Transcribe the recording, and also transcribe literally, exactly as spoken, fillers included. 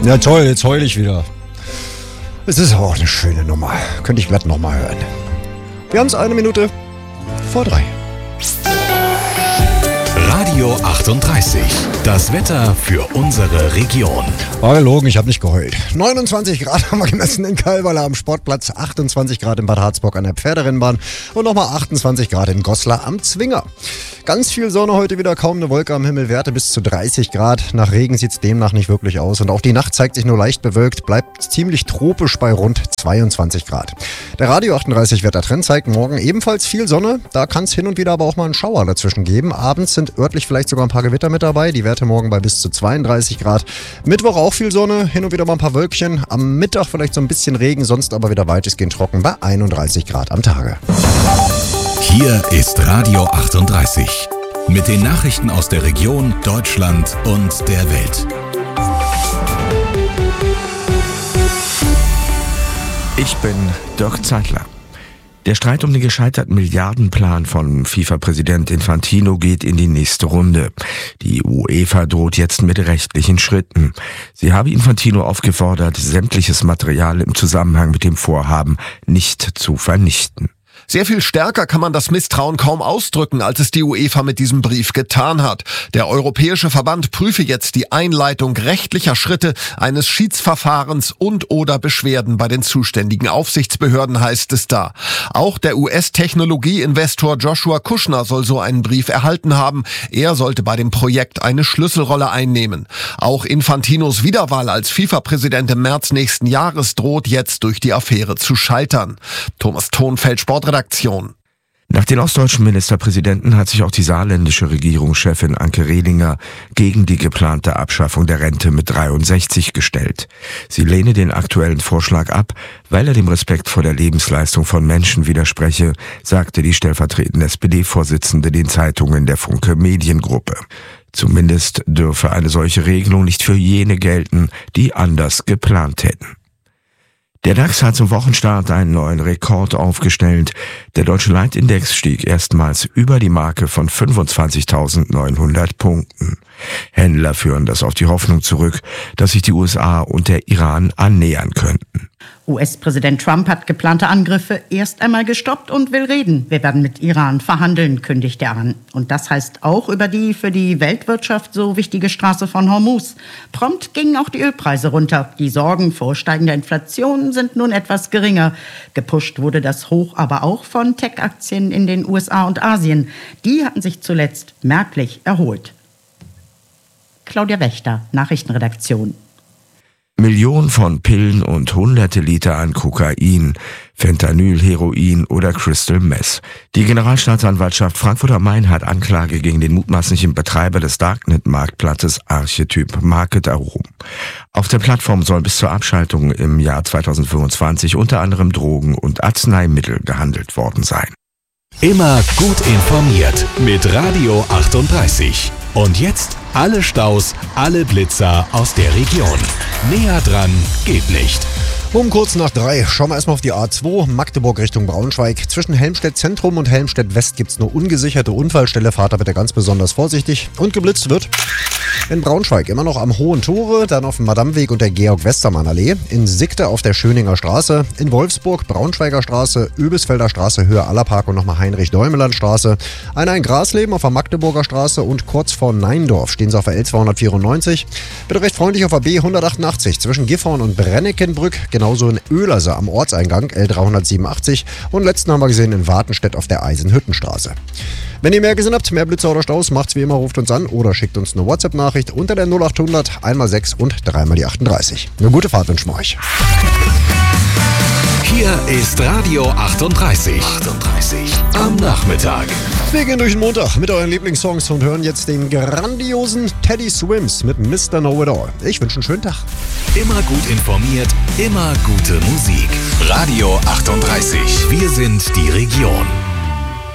Ja toll, jetzt heul ich wieder. Es ist auch eine schöne Nummer. Könnte ich glatt nochmal hören. Wir haben es eine Minute vor drei. Radio achtunddreißig. Das Wetter für unsere Region. War gelogen, ich habe nicht geheult. neunundzwanzig Grad haben wir gemessen in Kalweiler am Sportplatz, achtundzwanzig Grad in Bad Harzburg an der Pferderennbahn und nochmal achtundzwanzig Grad in Goslar am Zwinger. Ganz viel Sonne heute wieder, kaum eine Wolke am Himmel, Werte bis zu dreißig Grad. Nach Regen sieht es demnach nicht wirklich aus und auch die Nacht zeigt sich nur leicht bewölkt, bleibt ziemlich tropisch bei rund zweiundzwanzig Grad. Der Radio achtunddreißig Wettertrend zeigt morgen ebenfalls viel Sonne, da kann es hin und wieder aber auch mal einen Schauer dazwischen geben. Abends sind örtlich vielleicht sogar ein paar Gewitter mit dabei, die Werte morgen bei bis zu zweiunddreißig Grad. Mittwoch auch viel Sonne, hin und wieder mal ein paar Wölkchen, am Mittag vielleicht so ein bisschen Regen, sonst aber wieder weitestgehend trocken bei einunddreißig Grad am Tage. Hier ist Radio achtunddreißig mit den Nachrichten aus der Region, Deutschland und der Welt. Ich bin Dirk Zeitler. Der Streit um den gescheiterten Milliardenplan von FIFA-Präsident Infantino geht in die nächste Runde. Die UEFA droht jetzt mit rechtlichen Schritten. Sie habe Infantino aufgefordert, sämtliches Material im Zusammenhang mit dem Vorhaben nicht zu vernichten. Sehr viel stärker kann man das Misstrauen kaum ausdrücken, als es die UEFA mit diesem Brief getan hat. Der Europäische Verband prüfe jetzt die Einleitung rechtlicher Schritte eines Schiedsverfahrens und oder Beschwerden bei den zuständigen Aufsichtsbehörden, heißt es da. Auch der U S-Technologie-Investor Joshua Kushner soll so einen Brief erhalten haben. Er sollte bei dem Projekt eine Schlüsselrolle einnehmen. Auch Infantinos Wiederwahl als FIFA-Präsident im März nächsten Jahres droht jetzt durch die Affäre zu scheitern. Thomas Thonfeld, Sportredaktion. Nach den ostdeutschen Ministerpräsidenten hat sich auch die saarländische Regierungschefin Anke Rehlinger gegen die geplante Abschaffung der Rente mit dreiundsechzig gestellt. Sie lehne den aktuellen Vorschlag ab, weil er dem Respekt vor der Lebensleistung von Menschen widerspreche, sagte die stellvertretende S P D-Vorsitzende den Zeitungen der Funke Mediengruppe. Zumindest dürfe eine solche Regelung nicht für jene gelten, die anders geplant hätten. Der DAX hat zum Wochenstart einen neuen Rekord aufgestellt. Der deutsche Leitindex stieg erstmals über die Marke von fünfundzwanzigtausendneunhundert Punkten. Händler führen das auf die Hoffnung zurück, dass sich die U S A und der Iran annähern könnten. U S-Präsident Trump hat geplante Angriffe erst einmal gestoppt und will reden. Wir werden mit Iran verhandeln, kündigt er an. Und das heißt auch über die für die Weltwirtschaft so wichtige Straße von Hormuz. Prompt gingen auch die Ölpreise runter. Die Sorgen vor steigender Inflation sind nun etwas geringer. Gepusht wurde das Hoch aber auch von Tech-Aktien in den U S A und Asien. Die hatten sich zuletzt merklich erholt. Claudia Wächter, Nachrichtenredaktion. Millionen von Pillen und hunderte Liter an Kokain, Fentanyl, Heroin oder Crystal Meth. Die Generalstaatsanwaltschaft Frankfurt am Main hat Anklage gegen den mutmaßlichen Betreiber des Darknet-Marktplatzes Archetyp Market erhoben. Auf der Plattform sollen bis zur Abschaltung im Jahr zweitausendfünfundzwanzig unter anderem Drogen und Arzneimittel gehandelt worden sein. Immer gut informiert mit Radio achtunddreißig. Und jetzt alle Staus, alle Blitzer aus der Region. Näher dran geht nicht. Um kurz nach drei schauen wir erstmal auf die A zwei, Magdeburg Richtung Braunschweig. Zwischen Helmstedt Zentrum und Helmstedt West gibt es eine ungesicherte Unfallstelle. Fahrt da bitte ganz besonders vorsichtig. Und geblitzt wird in Braunschweig immer noch am Hohen Tore, dann auf dem Madamweg und der Georg-Westermann-Allee. In Sickte auf der Schöninger Straße. In Wolfsburg Braunschweiger Straße, Öbisfelder Straße, Höhe Allerpark und nochmal Heinrich-Däumeland-Straße. Einer in Grasleben auf der Magdeburger Straße und kurz vor Neindorf stehen sie auf der L zweihundertvierundneunzig. Bitte recht freundlich auf der B hundertachtundachtzig zwischen Gifhorn und Brenneckenbrück. Genauso in Oehlerse am Ortseingang L dreihundertsiebenundachtzig und letzten haben wir gesehen in Wartenstedt auf der Eisenhüttenstraße. Wenn ihr mehr gesehen habt, mehr Blitzer oder Staus, macht's wie immer, ruft uns an oder schickt uns eine WhatsApp-Nachricht unter der null achthundert einmal sechs und dreimal die achtunddreißig. Eine gute Fahrt wünschen wir euch. Hier ist Radio achtunddreißig. achtunddreißig am Nachmittag. Wir gehen durch den Montag mit euren Lieblingssongs und hören jetzt den grandiosen Teddy Swims mit Mister Know-It-All. Ich wünsche einen schönen Tag. Immer gut informiert, immer gute Musik. Radio achtunddreißig. Wir sind die Region.